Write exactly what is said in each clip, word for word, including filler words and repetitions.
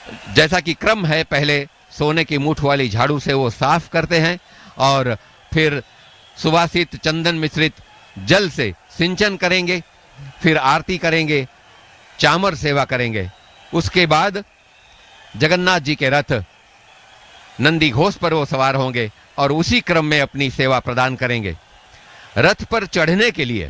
जैसा कि क्रम है, पहले सोने की मूठ वाली झाड़ू से वो साफ करते हैं और फिर सुवासित चंदन मिश्रित जल से सिंचन करेंगे, फिर आरती करेंगे, चामर सेवा करेंगे। उसके बाद जगन्नाथ जी के रथ नंदी घोष पर वो सवार होंगे और उसी क्रम में अपनी सेवा प्रदान करेंगे। रथ पर चढ़ने के लिए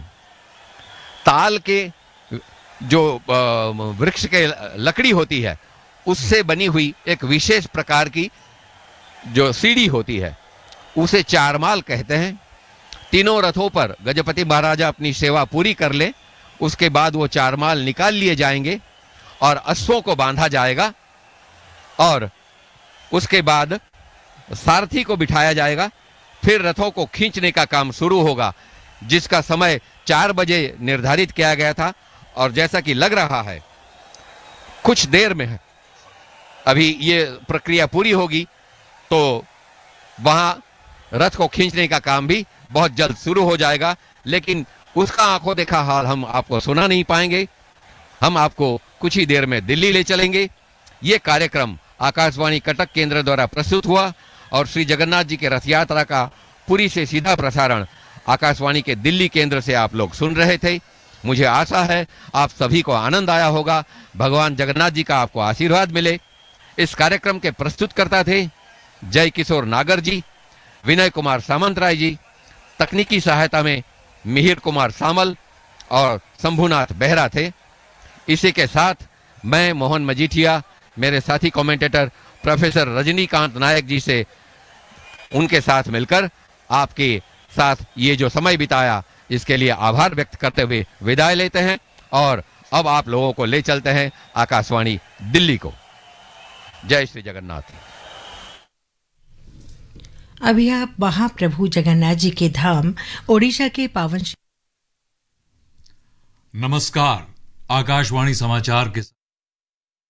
ताल के जो वृक्ष के लकड़ी होती है उससे बनी हुई एक विशेष प्रकार की जो सीढ़ी होती है उसे चारमाल कहते हैं। तीनों रथों पर गजपति महाराजा अपनी सेवा पूरी कर ले, उसके बाद वो चारमाल निकाल लिए जाएंगे और अश्वों को बांधा जाएगा और उसके बाद सारथी को बिठाया जाएगा। फिर रथों को खींचने का काम शुरू होगा, जिसका समय चार बजे निर्धारित किया गया था और जैसा कि लग रहा है कुछ देर में है, अभी ये प्रक्रिया पूरी होगी तो वहां रथ को खींचने का काम भी बहुत जल्द शुरू हो जाएगा। लेकिन उसका आंखों देखा हाल हम आपको सुना नहीं पाएंगे। हम आपको कुछ ही देर में दिल्ली ले चलेंगे। ये कार्यक्रम आकाशवाणी कटक केंद्र द्वारा प्रस्तुत हुआ और श्री जगन्नाथ जी के रथ यात्रा का पूरी से सीधा प्रसारण आकाशवाणी के दिल्ली केंद्र से आप लोग सुन रहे थे। मुझे आशा है आप सभी को आनंद आया होगा। भगवान जगन्नाथ जी का आपको आशीर्वाद मिले। इस कार्यक्रम के प्रस्तुतकर्ता थे जय किशोर नागर जी, विनय कुमार सामंतराय जी, तकनीकी सहायता में मिहिर कुमार सामल और शंभुनाथ बेहरा थे। इसी के साथ मैं मोहन मजीठिया, मेरे साथी कमेंटेटर प्रोफेसर रजनीकांत नायक जी से उनके साथ मिलकर आपके साथ ये जो समय बिताया इसके लिए आभार व्यक्त करते हुए विदाई लेते हैं और अब आप लोगों को ले चलते हैं आकाशवाणी दिल्ली को। जय श्री जगन्नाथ। अभी आप महाप्रभु जगन्नाथ जी के धाम ओडिशा के पावन। नमस्कार, आकाशवाणी समाचार के